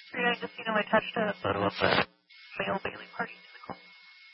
I just, I touched a photo of the male Bailey party